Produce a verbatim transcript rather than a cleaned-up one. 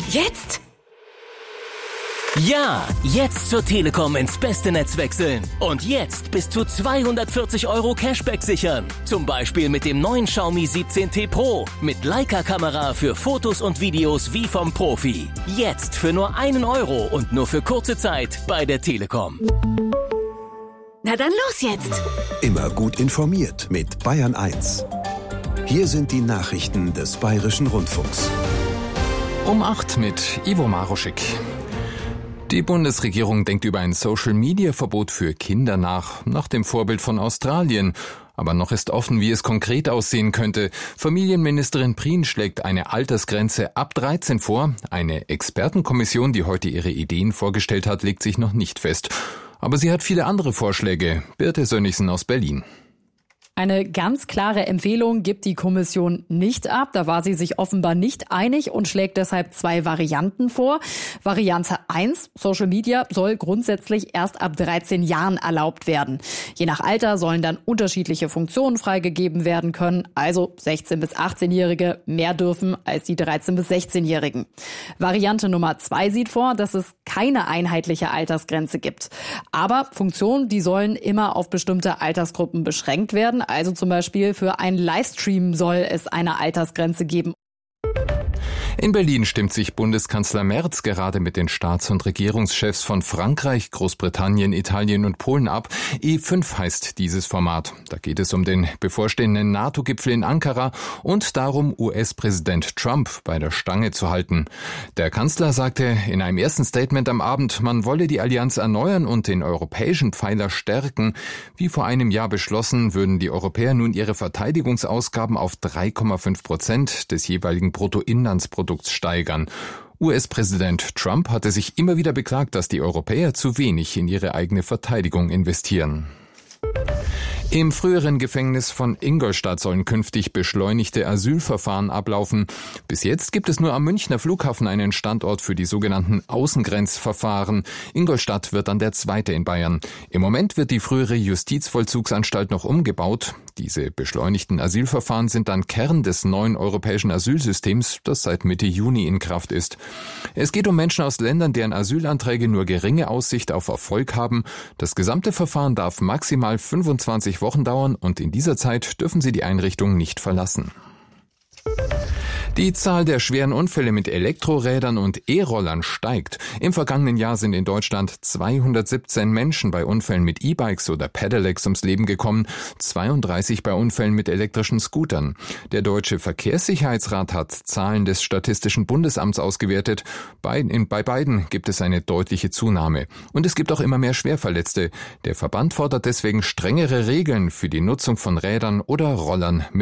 Jetzt? Ja, jetzt zur Telekom ins beste Netz wechseln. Und jetzt bis zu zweihundertvierzig Euro Cashback sichern. Zum Beispiel mit dem neuen Xiaomi siebzehn T Pro. Mit Leica-Kamera für Fotos und Videos wie vom Profi. Jetzt für nur einen Euro und nur für kurze Zeit bei der Telekom. Na dann los jetzt. Immer gut informiert mit Bayern eins. Hier sind die Nachrichten des Bayerischen Rundfunks. Um acht mit Ivo Maroschek. Die Bundesregierung denkt über ein Social-Media-Verbot für Kinder nach, nach dem Vorbild von Australien. Aber noch ist offen, wie es konkret aussehen könnte. Familienministerin Prien schlägt eine Altersgrenze ab dreizehn vor. Eine Expertenkommission, die heute ihre Ideen vorgestellt hat, legt sich noch nicht fest. Aber sie hat viele andere Vorschläge. Birte Sönnigsen aus Berlin. Eine ganz klare Empfehlung gibt die Kommission nicht ab. Da war sie sich offenbar nicht einig und schlägt deshalb zwei Varianten vor. Variante eins, Social Media soll grundsätzlich erst ab dreizehn Jahren erlaubt werden. Je nach Alter sollen dann unterschiedliche Funktionen freigegeben werden können. Also sechzehn- bis achtzehnjährige mehr dürfen als die dreizehn- bis sechzehnjährigen. Variante Nummer zwei sieht vor, dass es keine einheitliche Altersgrenze gibt. Aber Funktionen, die sollen immer auf bestimmte Altersgruppen beschränkt werden. Also zum Beispiel für einen Livestream soll es eine Altersgrenze geben. In Berlin stimmt sich Bundeskanzler Merz gerade mit den Staats- und Regierungschefs von Frankreich, Großbritannien, Italien und Polen ab. E fünf heißt dieses Format. Da geht es um den bevorstehenden NATO-Gipfel in Ankara und darum, U S-Präsident Trump bei der Stange zu halten. Der Kanzler sagte in einem ersten Statement am Abend, man wolle die Allianz erneuern und den europäischen Pfeiler stärken. Wie vor einem Jahr beschlossen, würden die Europäer nun ihre Verteidigungsausgaben auf drei Komma fünf Prozent des jeweiligen Bruttoinlandsprodukts steigern. U S-Präsident Trump hatte sich immer wieder beklagt, dass die Europäer zu wenig in ihre eigene Verteidigung investieren. Im früheren Gefängnis von Ingolstadt sollen künftig beschleunigte Asylverfahren ablaufen. Bis jetzt gibt es nur am Münchner Flughafen einen Standort für die sogenannten Außengrenzverfahren. Ingolstadt wird dann der zweite in Bayern. Im Moment wird die frühere Justizvollzugsanstalt noch umgebaut. Diese beschleunigten Asylverfahren sind dann Kern des neuen europäischen Asylsystems, das seit Mitte Juni in Kraft ist. Es geht um Menschen aus Ländern, deren Asylanträge nur geringe Aussicht auf Erfolg haben. Das gesamte Verfahren darf maximal fünfundzwanzig Wochen dauern und in dieser Zeit dürfen sie die Einrichtung nicht verlassen. Die Zahl der schweren Unfälle mit Elektrorädern und E-Rollern steigt. Im vergangenen Jahr sind in Deutschland zweihundertsiebzehn Menschen bei Unfällen mit E-Bikes oder Pedelecs ums Leben gekommen, zweiunddreißig bei Unfällen mit elektrischen Scootern. Der Deutsche Verkehrssicherheitsrat hat Zahlen des Statistischen Bundesamts ausgewertet. Bei, in, bei beiden gibt es eine deutliche Zunahme. Und es gibt auch immer mehr Schwerverletzte. Der Verband fordert deswegen strengere Regeln für die Nutzung von Rädern oder Rollern mit